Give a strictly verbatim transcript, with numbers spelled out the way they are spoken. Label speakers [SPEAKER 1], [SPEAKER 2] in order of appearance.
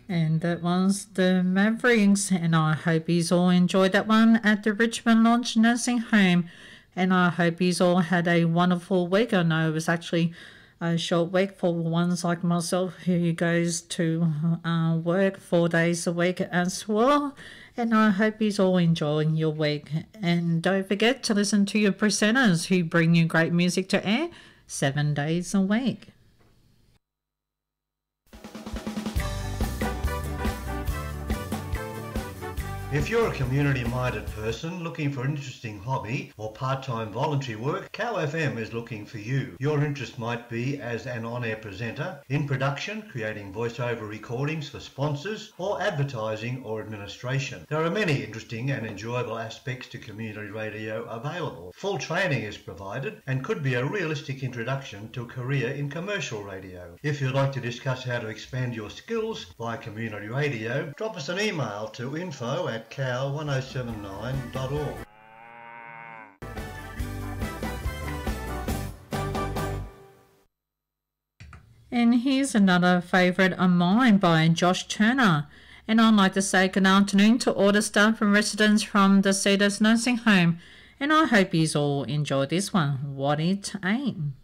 [SPEAKER 1] And that was the Mavericks, and I hope you all enjoyed that one at the Richmond Lodge Nursing Home. And I hope you all had a wonderful week. I know it was actually a short week for ones like myself who goes to uh, work four days a week as well. And I hope you all enjoying your week. And don't forget to listen to your presenters who bring you great music to air seven days a week.
[SPEAKER 2] If you're a community-minded person looking for an interesting hobby or part-time voluntary work, Cow F M is looking for you. Your interest might be as an on-air presenter, in production, creating voiceover recordings for sponsors, or advertising or administration. There are many interesting and enjoyable aspects to community radio available. Full training is provided and could be a realistic introduction to a career in commercial radio. If you'd like to discuss how to expand your skills via community radio, drop us an email to info at cow one oh seven nine dot org.
[SPEAKER 1] And here's another favourite of mine by Josh Turner. And I'd like to say good afternoon to all the staff and residents from the Cedars Nursing Home. And I hope you all enjoyed this one. What It Ain't.